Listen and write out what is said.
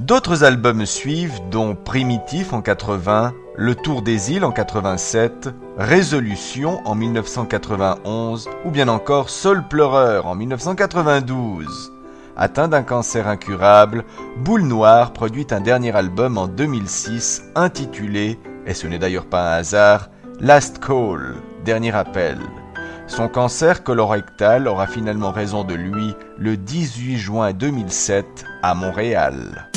D'autres albums suivent, dont Primitif en 80, Le Tour des îles en 87, Résolution en 1991 ou bien encore Saule pleureur en 1992. Atteint d'un cancer incurable, Boule Noire produit un dernier album en 2006 intitulé, et ce n'est d'ailleurs pas un hasard, Last Call, dernier appel. Son cancer colorectal aura finalement raison de lui le 18 juin 2007 à Montréal.